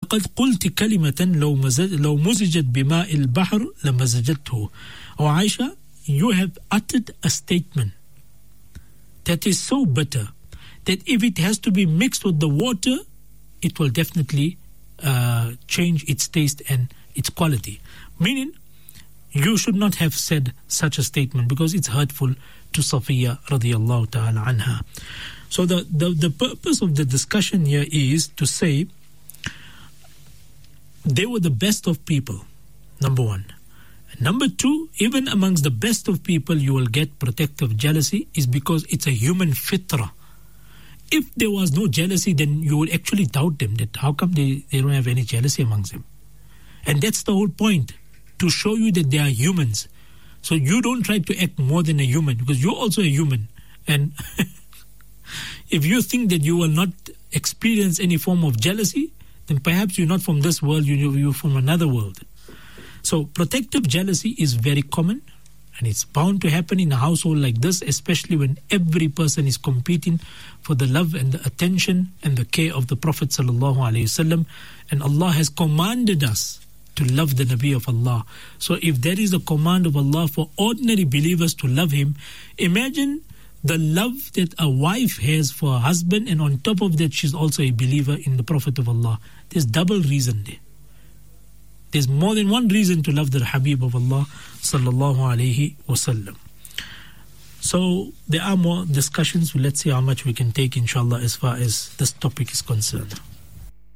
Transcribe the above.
قد قلت كلمة لو مزجت بماء البحر لمزجته. Oh Aisha, you have uttered a statement that is so bitter that if it has to be mixed with the water, it will definitely change its taste and its quality. Meaning, you should not have said such a statement because it's hurtful to Safiya radiyallahu ta'ala anha. So the purpose of the discussion here is to say they were the best of people, number one. Number two, even amongst the best of people, you will get protective jealousy is because it's a human fitrah. If there was no jealousy, then you would actually doubt them, that how come they don't have any jealousy amongst them. And that's the whole point, to show you that they are humans. So you don't try to act more than a human, because you're also a human. And if you think that you will not experience any form of jealousy, then perhaps you're not from this world, you're from another world. So protective jealousy is very common, and it's bound to happen in a household like this, especially when every person is competing for the love and the attention and the care of the Prophet ﷺ. And Allah has commanded us to love the Nabi of Allah. So if there is a command of Allah for ordinary believers to love him, imagine the love that a wife has for her husband, and on top of that she's also a believer in the Prophet of Allah. There's double reason there. There's more than one reason to love the Habib of Allah sallallahu alayhi wasallam. So there are more discussions. Let's see how much we can take, inshallah, as far as this topic is concerned.